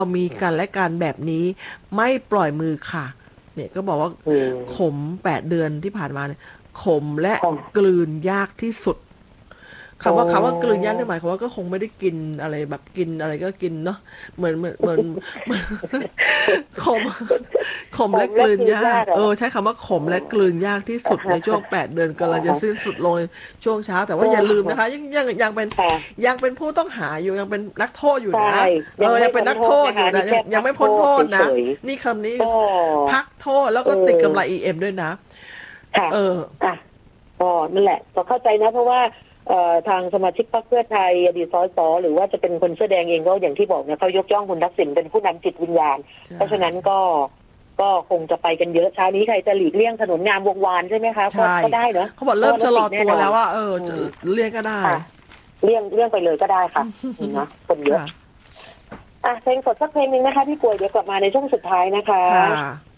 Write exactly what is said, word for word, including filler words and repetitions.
มีกันและกันแบบนี้ไม่ปล่อยมือค่ะเนี่ยก็บอกว่าอืมขมแปดเดือนที่ผ่านมาเนี่ยขมและค่ะกลืนยากที่สุดอ๋อคำว่าคำว่ากลืนยากนี่หมายความว่าก็คงไม่ได้กินอะไรแบบกินอะไรก็กินเนาะเหมือนเหมือนเหมือนเหมือนขมขมและผมและคืนกลืนยากยากเหรอเออใช้คำว่าขมและกลืนยากที่สุดในช่วงแปดเดือนอ่ากำลังจะฮะสิ้นสุดลงในช่วงเช้าแต่อ่ว่าอย่าลืมานะคะยังยังยังเป็นค่ะยังเป็นผู้ต้องหาอยู่ยังเป็นนักโทษอยู่ใช่นะเอยังอยังเป็นไม่พ้นโทนักโทษษนะคะอยู่นะยังนี่แค่พักโทยังไม่พ้นโทษษเฉนะยนี่คำนี้ๆก็พักโทษแล้วเอก็ติดกำไรออี เอ็ม ด้วยนะค่ะเอออ่ะก็นั่นแหละก็เข้าใจนะเพราะว่าเอ่อทางสมาชิกพรรคเพื่อไทยอดีตสสหรือว่าจะเป็นคนเสื้อแดงเองก็อย่างที่บอกเนี่ยเขายกย่องคุณทักษิณเป็นผู้นำจิตวิญญาณเพใช่ราะฉะนั้นก็ก็คงจะไปกันเยอะเช้านี้ใครจะหลีกเลี่ยงถนนงามวงวานใช่ไหมคะก็ใช่ก็ได้เนอะเขาบอกเพราะว่ารถเริ่มชะลอติดแน่นอนตัวแล้วว่าเออจะอืมเรียกก็ได้ค่ะเลี่ยงเลี่ยงไปเลยก็ได้ค่ะอืมนะคนเยอะค่ะอ่ะเพลงสดสักเพลงหนึ่งนะคะพี่ป่วยเดี๋ยวกลับมาในช่วงสุดท้ายนะคะค่ะ